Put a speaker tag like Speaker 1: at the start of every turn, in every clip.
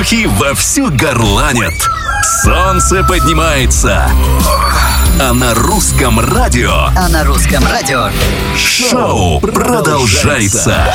Speaker 1: Мухи вовсю горланят. Солнце поднимается. А на русском радио шоу продолжается.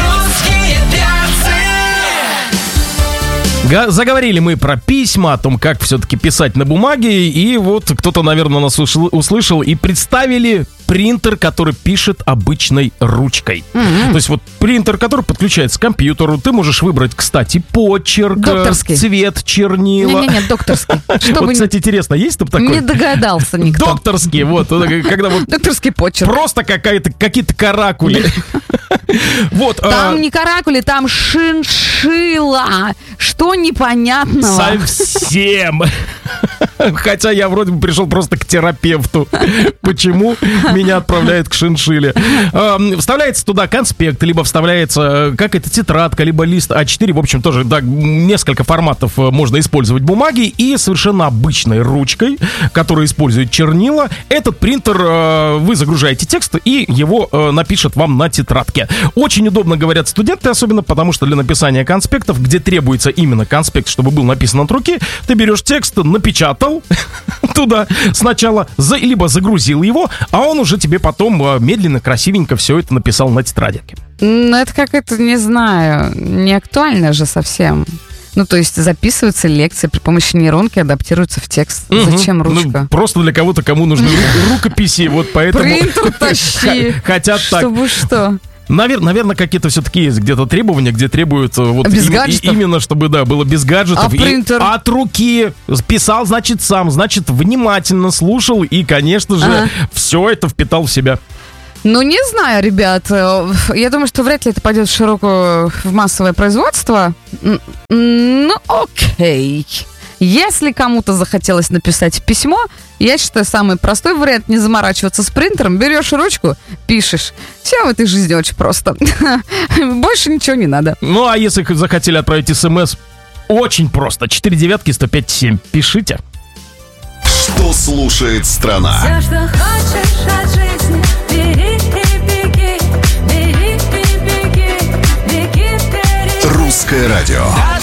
Speaker 2: Заговорили мы про письма, о том, как все-таки писать на бумаге. И вот кто-то, наверное, нас услышал и представили принтер, который пишет обычной ручкой. То есть вот принтер, который подключается к компьютеру. Ты можешь выбрать, кстати, почерк,
Speaker 3: докторский.
Speaker 2: Цвет, чернила.
Speaker 3: Не, докторский.
Speaker 2: Вот, кстати, интересно, есть там такой?
Speaker 3: Не догадался никто.
Speaker 2: Докторский, вот. Когда вот
Speaker 3: докторский почерк.
Speaker 2: Просто какие-то каракули. Вот.
Speaker 3: Там не каракули, там шиншилла. Что непонятного?
Speaker 2: Совсем. Хотя я вроде бы пришел просто к терапевту. Почему меня отправляют к шиншилле? Вставляется туда конспект, либо вставляется какая-то тетрадка, либо лист А4. В общем, тоже да, несколько форматов можно использовать бумаги. И совершенно обычной ручкой, которая использует чернила, этот принтер вы загружаете текст, и его напишет вам на тетрадке. Очень удобно, говорят студенты, особенно потому, что для написания конспектов, где требуется именно конспект, чтобы был написан от руки, ты берешь текст, напечатал туда сначала, либо загрузил его, а он уже тебе потом медленно, красивенько все это написал на тетрадке.
Speaker 3: Ну, это как-то, не знаю, не актуально же совсем. Ну, то есть записываются лекции при помощи нейронки, адаптируются в текст. Зачем ручка?
Speaker 2: Ну, просто для кого-то, кому нужны рукописи, вот поэтому...
Speaker 3: Принтер тащи.
Speaker 2: Хотят так.
Speaker 3: Чтобы что?
Speaker 2: Наверное, какие-то все-таки есть где-то требования, где требуют вот
Speaker 3: без гаджетов?
Speaker 2: Именно чтобы, да, было без гаджетов.
Speaker 3: А принтер?
Speaker 2: От руки. Писал, значит, сам, значит, внимательно слушал и, конечно же, все это впитал в себя.
Speaker 3: Ну, не знаю, ребят. Я думаю, что вряд ли это пойдет в массовое производство. Ну, окей. Если кому-то захотелось написать письмо, я считаю, самый простой вариант — не заморачиваться с принтером. Берешь ручку, пишешь. Все в этой жизни очень просто. Больше ничего не надо.
Speaker 2: Ну, а если захотели отправить смс, очень просто. 499-105-7. Пишите.
Speaker 1: Что слушает страна?
Speaker 4: Все, что хочешь от жизни, бери и беги, бери и беги, беги вперед.
Speaker 1: Русское радио.